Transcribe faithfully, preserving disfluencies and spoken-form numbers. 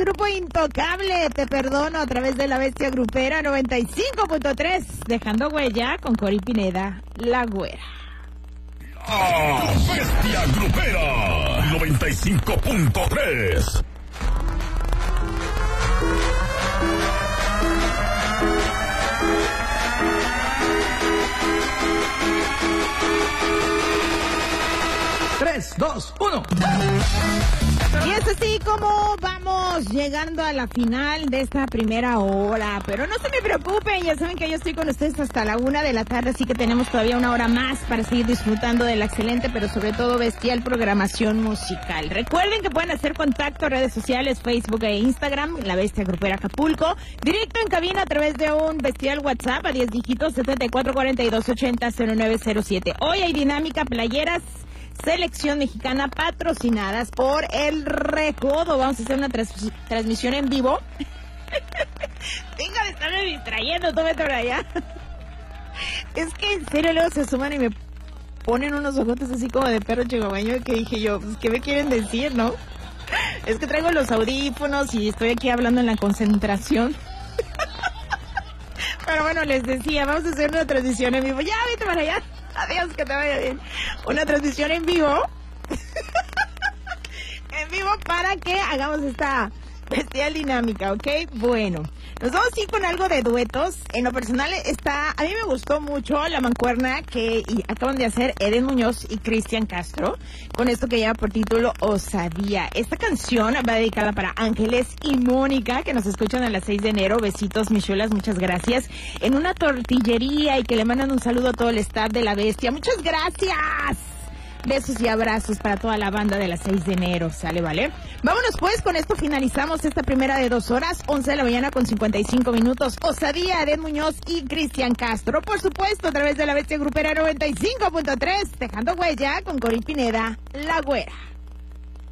Grupo Intocable, Te Perdono, a través de La Bestia Grupera noventa y cinco punto tres, dejando huella con Cori Pineda, La Güera. La Bestia Grupera noventa y cinco punto tres. tres, dos, uno. Y es así como vamos llegando a la final de esta primera hora. Pero no se me preocupen, ya saben que yo estoy con ustedes hasta la una de la tarde, así que tenemos todavía una hora más para seguir disfrutando de la excelente, pero sobre todo bestial programación musical. Recuerden que pueden hacer contacto, redes sociales, Facebook e Instagram, La Bestia Grupera Acapulco, directo en cabina a través de un bestial WhatsApp a diez dígitos, setenta y cuatro cuarenta y dos ochenta cero nueve cero siete. Hoy hay dinámica playeras Selección Mexicana patrocinadas por El Recodo. Vamos a hacer una tras- transmisión en vivo. Deja de estarme distrayendo, tú vete por allá. Es que en serio luego se suman y me ponen unos ojotes así como de perro chihuahueño que dije yo, pues ¿qué me quieren decir, no? Es que traigo los audífonos y estoy aquí hablando en la concentración. Pero bueno, les decía, vamos a hacer una transmisión en vivo. Ya, vete para allá. Adiós, que te vaya bien. Una transmisión en vivo. En vivo para que hagamos esta bestial dinámica, ¿ok? Bueno, nos vamos a ir con algo de duetos. En lo personal está, a mí me gustó mucho la mancuerna que y acaban de hacer Eden Muñoz y Cristian Castro con esto que lleva por título Osadía. Esta canción va dedicada para Ángeles y Mónica, que nos escuchan a las seis de enero. Besitos, mis chulas, muchas gracias. En una tortillería y que le mandan un saludo a todo el staff de La Bestia. ¡Muchas gracias! Besos y abrazos para toda la banda de las seis de enero, ¿sale, vale? Vámonos pues, con esto finalizamos esta primera de dos horas, once de la mañana con cincuenta y cinco minutos. Osadía, Eden Muñoz y Cristian Castro, por supuesto, a través de La Bestia Grupera noventa y cinco punto tres, dejando huella con Cori Pineda, La Güera.